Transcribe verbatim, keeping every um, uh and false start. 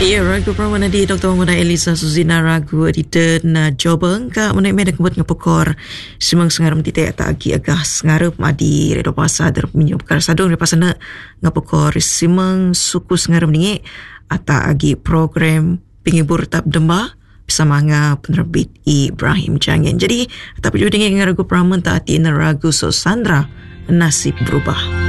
Iya, ragu perempuan di Doktor Muda Elisa Suzina ragu editor na jobeng ka menaik medak buat ngapukor semang sengaram titik tak agi agah sengarup madi redo pasar der minyo perkara sadung re pasana ngapukor semang suku sengaram ni ata agi program pengibur tap demba bersama dengan penerbit Ibrahim Jangin. Jadi tapi juga dengan ragu perempuan tak ati na ragu so Sandra nasib berubah.